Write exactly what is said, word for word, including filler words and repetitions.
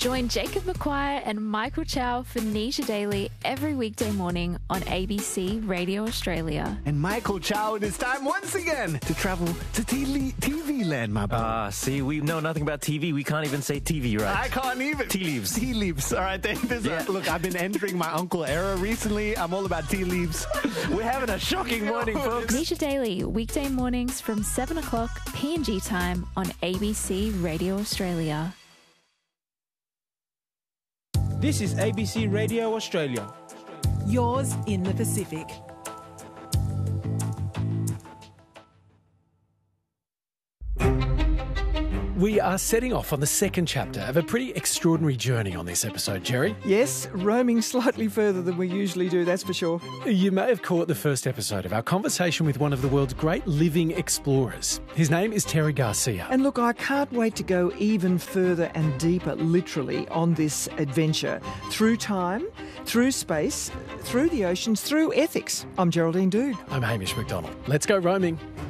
Join Jacob McQuire and Michael Chow for Nisha Daily every weekday morning on A B C Radio Australia. And Michael Chow, it is time once again to travel to T V land, my boy. Ah, see, we know nothing about T V. We can't even say T V right. I can't even. Tea leaves. Tea leaves. All right, this is, Yeah. uh, look, I've been entering my uncle era recently. I'm all about tea leaves. We're having a shocking morning, folks. Nisha Daily, weekday mornings from seven o'clock P N G time on A B C Radio Australia. This is A B C Radio Australia. Yours in the Pacific. We are setting off on the second chapter of a pretty extraordinary journey on this episode, Jerry. Yes, roaming slightly further than we usually do, that's for sure. You may have caught the first episode of our conversation with one of the world's great living explorers. His name is Terry Garcia. And look, I can't wait to go even further and deeper, literally, on this adventure. Through time, through space, through the oceans, through ethics. I'm Geraldine Doog. I'm Hamish McDonald. Let's go roaming.